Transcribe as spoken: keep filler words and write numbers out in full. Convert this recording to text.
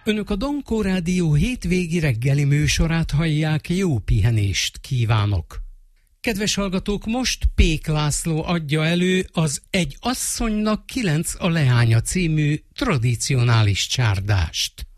Önök a Dankó Rádió hétvégi reggeli műsorát hallják, jó pihenést kívánok! Kedves hallgatók, most Pék László adja elő az Egy asszonynak kilenc a leánya című tradicionális csárdást.